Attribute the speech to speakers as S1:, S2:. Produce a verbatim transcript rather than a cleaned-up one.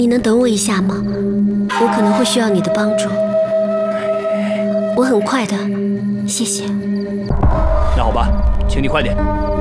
S1: 你能等我一下吗？我可能会需要你的帮助。我很快的，谢谢。
S2: 那好吧，请你快点。